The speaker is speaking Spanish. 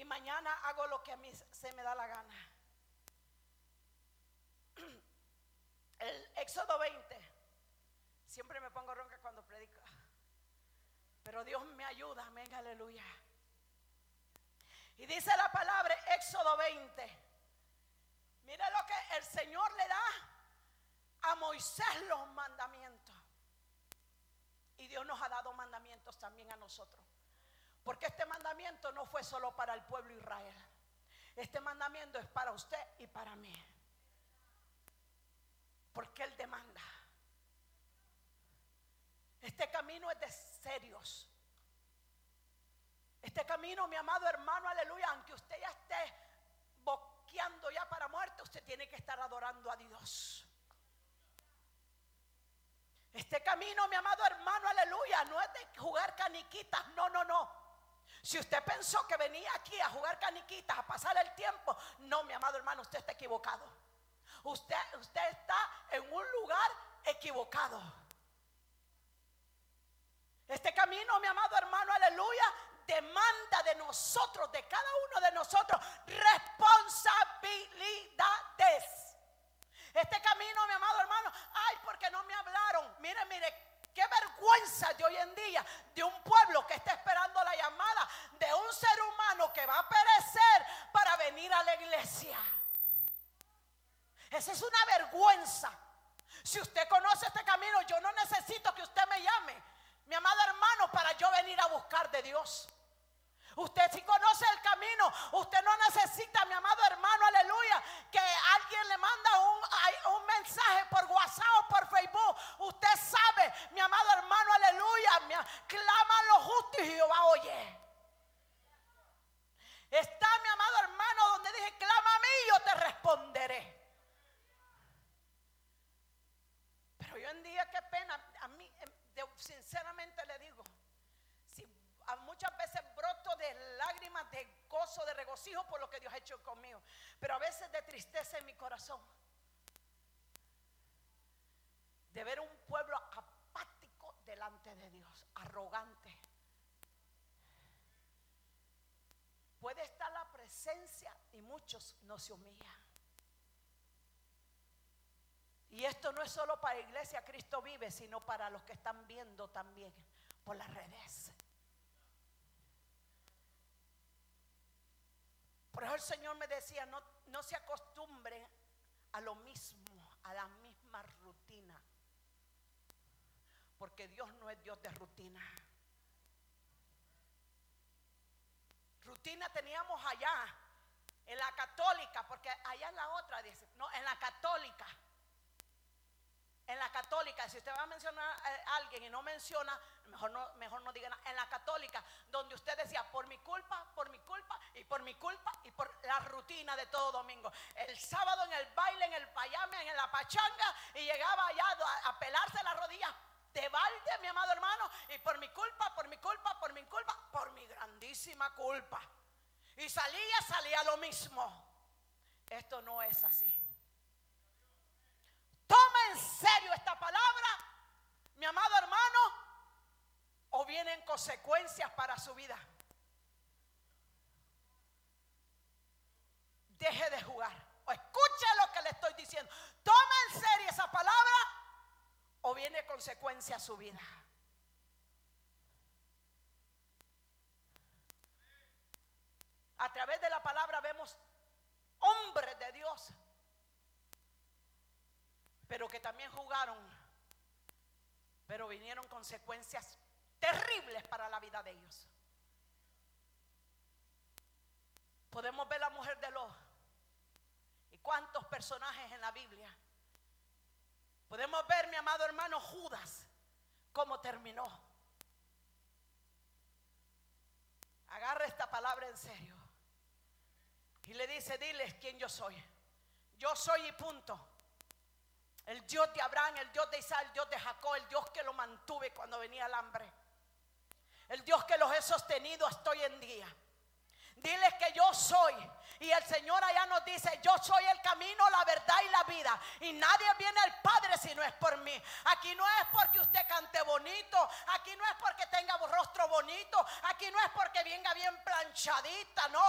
mañana hago lo que a mí se me da la gana. El Éxodo 20. Siempre me pongo ronca cuando predico, pero Dios me ayuda, amén, aleluya. Y dice la palabra, Éxodo 20. Mire lo que el Señor le da a Moisés, los mandamientos. Y Dios nos ha dado mandamientos también a nosotros. Porque este mandamiento no fue solo para el pueblo de Israel. Este mandamiento es para usted y para mí. Porque Él demanda. Este camino es de serios. Este camino, mi amado hermano, aleluya, aunque usted ya esté boqueando ya para muerte, usted tiene que estar adorando a Dios. Este camino, mi amado hermano, aleluya, no es de jugar caniquitas, no, no, no. Si usted pensó que venía aquí a jugar caniquitas, a pasar el tiempo, no, mi amado hermano, usted está equivocado. Usted está en un lugar equivocado. Este camino, mi amado hermano, aleluya, demanda de nosotros, de cada uno de nosotros, responsabilidades. Este camino, mi amado hermano, ay, porque no me hablaron. Mire, qué vergüenza de hoy en día de un pueblo que está esperando la llamada de un ser humano que va a perecer para venir a la iglesia. Esa es una vergüenza. Si usted conoce este camino, yo no necesito que usted me llame, mi amado hermano, para yo venir a buscar de Dios. Usted si conoce el camino, usted no necesita, mi amado hermano, aleluya, que alguien le manda un mensaje por WhatsApp o por Facebook. Usted sabe, mi amado hermano, aleluya, clama a los justos y Jehová oye. Está, mi amado hermano, donde dije, clama a mí y yo te responderé. Pero hoy en día, qué pena, a mí, sinceramente le digo, muchas veces broto de lágrimas, de gozo, de regocijo por lo que Dios ha hecho conmigo, pero a veces de tristeza en mi corazón, de ver un pueblo apático delante de Dios, arrogante. Puede estar la presencia y muchos no se humillan. Y esto no es solo para Iglesia Cristo Vive, sino para los que están viendo también por las redes. Por eso el Señor me decía, no se acostumbren a lo mismo, a la misma rutina. Porque Dios no es Dios de rutina. Rutina teníamos allá, en la católica, porque allá en la otra dice, no, en la católica. En la católica, si usted va a mencionar a alguien y no menciona, mejor no diga nada. En la católica, donde usted decía, por mi culpa, y por mi culpa, y por la rutina de todo domingo. El sábado en el baile, en el payame, en la pachanga, y llegaba allá a pelarse las rodillas de balde, mi amado hermano, y por mi culpa, por mi grandísima culpa. Y salía lo mismo. Esto no es así. Toma en serio esta palabra, mi amado hermano, o vienen consecuencias para su vida. Deje de jugar, o escuche lo que le estoy diciendo. Toma en serio esa palabra, o viene consecuencia a su vida. A través de la palabra vemos hombres de Dios, pero que también jugaron, pero vinieron consecuencias terribles para la vida de ellos. Podemos ver la mujer de Lot y cuántos personajes en la Biblia. Podemos ver, mi amado hermano, Judas, cómo terminó. Agarra esta palabra en serio y le dice, diles quién yo soy. Yo soy y punto. El Dios de Abraham, el Dios de Isaac, el Dios de Jacob, el Dios que lo mantuve cuando venía el hambre, el Dios que los he sostenido hasta hoy en día. Diles que yo soy. Y el Señor allá nos dice, yo soy el camino, la verdad y la vida, y nadie viene al Padre si no es por mí. Aquí no es porque usted cante bonito, aquí no es porque tenga rostro bonito, aquí no es porque venga bien planchadita, no.